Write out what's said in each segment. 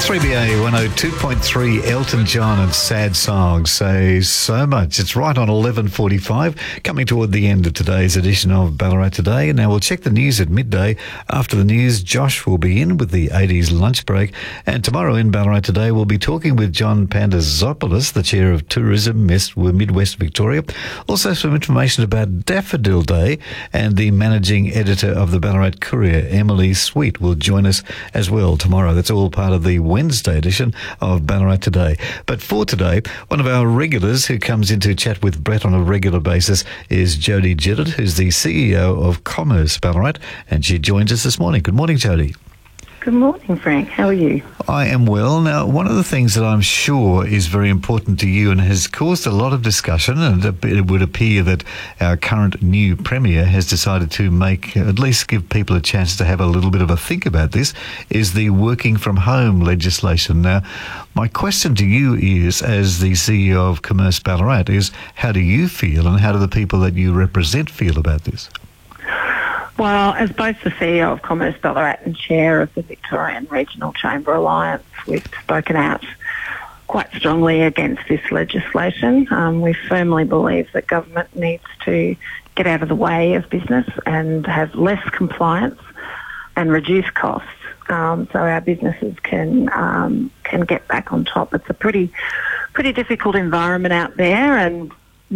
3BA 102.3 Elton John and Sad Songs say so much. It's right on 11:45, coming toward the end of today's edition of Ballarat Today. Now we'll check the news at midday. After the news, Josh will be in with the 80s lunch break. And tomorrow in Ballarat Today, we'll be talking with John Pandazopoulos, the Chair of Tourism Midwest Victoria. Also some information about Daffodil Day, and the Managing Editor of the Ballarat Courier, Emily Sweet, will join us as well tomorrow. That's all part of the Wednesday edition of Ballarat Today. But for today, one of our regulars who comes in to chat with Brett on a regular basis is Jody Giddett, who's the CEO of Commerce Ballarat, and she joins us this morning. Good morning, Jody. Good morning, Frank. How are you? I am well. Now, one of the things that I'm sure is very important to you and has caused a lot of discussion, and it would appear that our current new Premier has decided to at least give people a chance to have a little bit of a think about this, is the working from home legislation. Now, my question to you is, as the CEO of Commerce Ballarat, is how do you feel and how do the people that you represent feel about this? Well, as both the CEO of Commerce Ballarat and Chair of the Victorian Regional Chamber Alliance, we've spoken out quite strongly against this legislation. We firmly believe that government needs to get out of the way of business and have less compliance and reduce costs, so our businesses can get back on top. It's a pretty difficult environment out there, and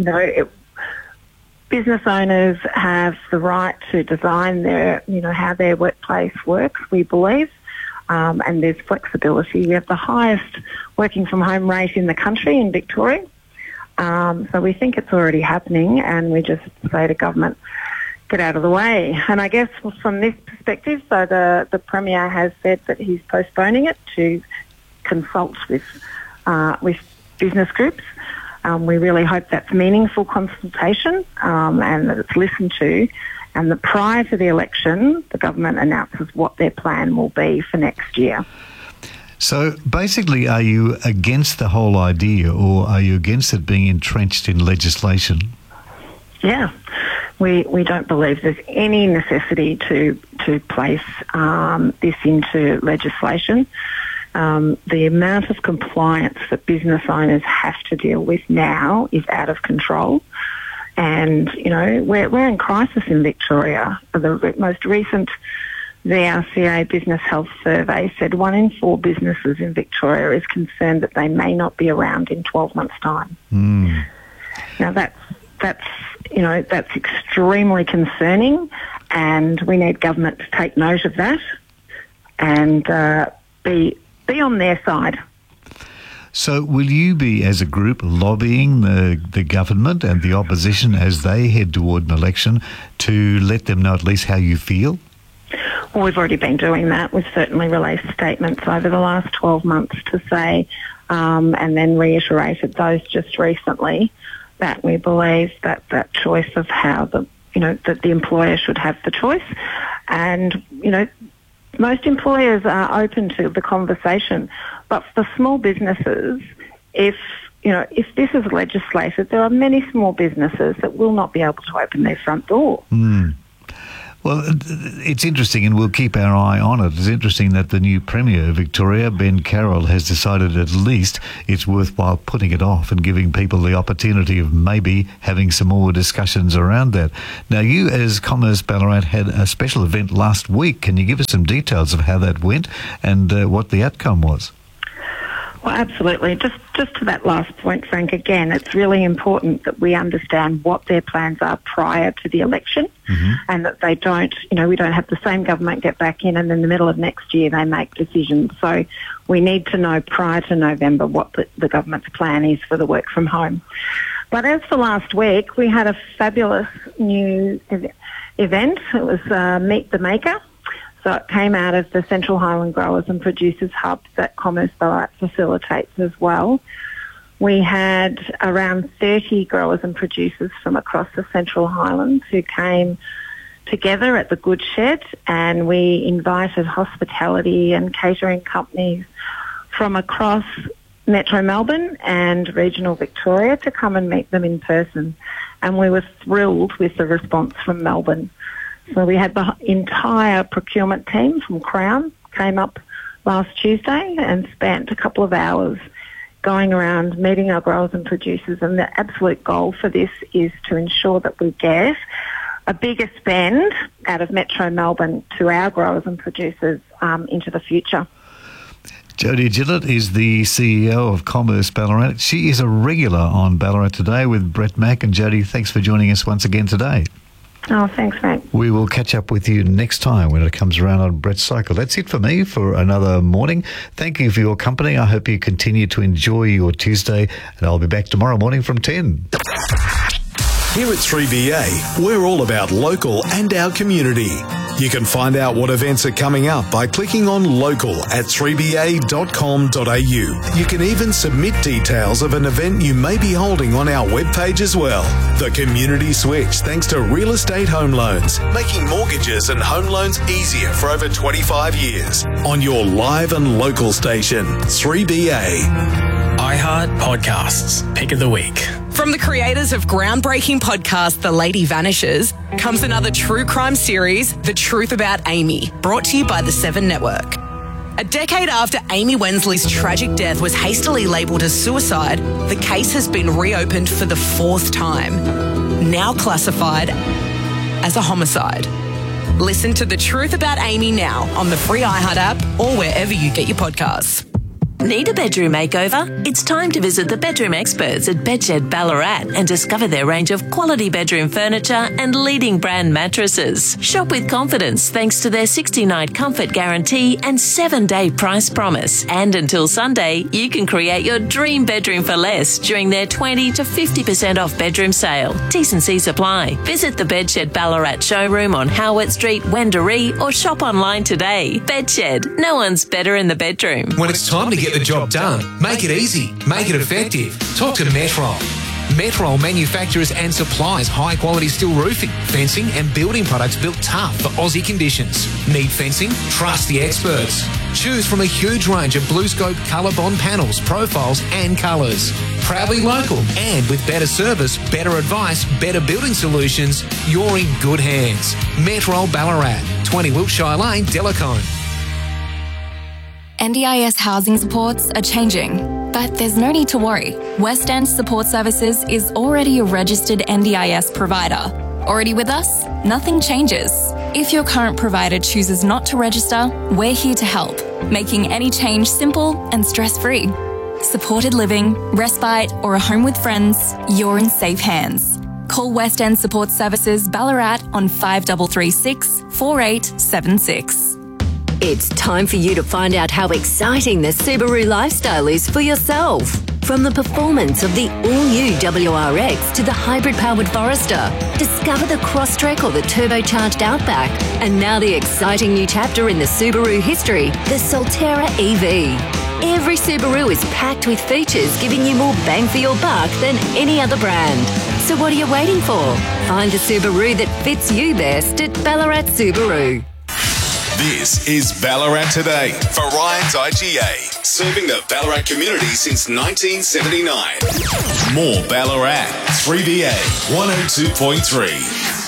business owners have the right to design how their workplace works, we believe, and there's flexibility. We have the highest working from home rate in the country in Victoria, so we think it's already happening, and we just say to government, get out of the way. And I guess from this perspective, so the Premier has said that he's postponing it to consult with business groups. We really hope that's meaningful consultation and that it's listened to, and that prior to the election, the government announces what their plan will be for next year. So basically, are you against the whole idea, or are you against it being entrenched in legislation? Yeah. We don't believe there's any necessity to place this into legislation. The amount of compliance that business owners have to deal with now is out of control. And, we're in crisis in Victoria. The most recent VRCA Business Health Survey said 1 in 4 businesses in Victoria is concerned that they may not be around in 12 months' time. Mm. Now, that's extremely concerning, and we need government to take note of that and be on their side. So will you be, as a group, lobbying the government and the opposition as they head toward an election to let them know at least how you feel? Well, we've already been doing that. We've certainly released statements over the last 12 months to say, and then reiterated those just recently, that we believe that choice of how that the employer should have the choice. And, most employers are open to the conversation, but for small businesses, if this is legislated, there are many small businesses that will not be able to open their front door. Mm. Well, it's interesting, and we'll keep our eye on it. It's interesting that the new Premier of Victoria, Ben Carroll, has decided at least it's worthwhile putting it off and giving people the opportunity of maybe having some more discussions around that. Now, you as Commerce Ballarat had a special event last week. Can you give us some details of how that went and what the outcome was? Well, absolutely. Just to that last point, Frank, again, it's really important that we understand what their plans are prior to the election, and that they don't, we don't have the same government get back in and in the middle of next year they make decisions. So we need to know prior to November what the government's plan is for the work from home. But as for last week, we had a fabulous new event. It was Meet the Maker. So it came out of the Central Highland Growers and Producers Hub that Commerce Ballarat facilitates as well. We had around 30 growers and producers from across the Central Highlands who came together at the Good Shed, and we invited hospitality and catering companies from across Metro Melbourne and regional Victoria to come and meet them in person. And we were thrilled with the response from Melbourne. So we had the entire procurement team from Crown came up last Tuesday and spent a couple of hours going around meeting our growers and producers, and the absolute goal for this is to ensure that we get a bigger spend out of Metro Melbourne to our growers and producers into the future. Jodie Gillett is the CEO of Commerce Ballarat. She is a regular on Ballarat Today with Brett Mack. And Jodie, thanks for joining us once again today. Oh, thanks, Frank. We will catch up with you next time when it comes around on Brett's Cycle. That's it for me for another morning. Thank you for your company. I hope you continue to enjoy your Tuesday, and I'll be back tomorrow morning from 10. Here at 3BA, we're all about local and our community. You can find out what events are coming up by clicking on local at 3ba.com.au. You can even submit details of an event you may be holding on our webpage as well. The Community Switch, thanks to Real Estate Home Loans, making mortgages and home loans easier for over 25 years. On your live and local station, 3BA. iHeart Podcasts, Pick of the Week. From the creators of groundbreaking podcast The Lady Vanishes comes another true crime series, The Truth About Amy, brought to you by the Seven Network. A decade after Amy Wensley's tragic death was hastily labelled as suicide, the case has been reopened for the fourth time, now classified as a homicide. Listen to The Truth About Amy now on the free iHeart app or wherever you get your podcasts. Need a bedroom makeover? It's time to visit the bedroom experts at Bedshed Ballarat and discover their range of quality bedroom furniture and leading brand mattresses. Shop with confidence thanks to their 60-night comfort guarantee and 7-day price promise. And until Sunday, you can create your dream bedroom for less during their 20 to 50% off bedroom sale. T&Cs apply. Visit the Bedshed Ballarat showroom on Howard Street, Wendouree, or shop online today. Bedshed. No one's better in the bedroom. When it's time to get the job done, make it easy, make it effective. Talk to Metrol. Metrol manufactures and supplies high-quality steel roofing, fencing and building products built tough for Aussie conditions. Need fencing? Trust the experts. Choose from a huge range of BlueScope ColourBond panels, profiles and colours. Proudly local and with better service, better advice, better building solutions, you're in good hands. Metrol Ballarat, 20 Wiltshire Lane, Delacombe. NDIS housing supports are changing, but there's no need to worry. West End Support Services is already a registered NDIS provider. Already with us? Nothing changes. If your current provider chooses not to register, we're here to help, making any change simple and stress-free. Supported living, respite, or a home with friends, you're in safe hands. Call West End Support Services Ballarat on 5336 4876. It's time for you to find out how exciting the Subaru lifestyle is for yourself. From the performance of the all-new WRX to the hybrid-powered Forester, discover the Crosstrek or the turbocharged Outback, and now the exciting new chapter in the Subaru history, the Solterra EV. Every Subaru is packed with features giving you more bang for your buck than any other brand. So what are you waiting for? Find the Subaru that fits you best at Ballarat Subaru. This is Ballarat Today for Ryan's IGA, serving the Ballarat community since 1979. More Ballarat, 3BA 102.3.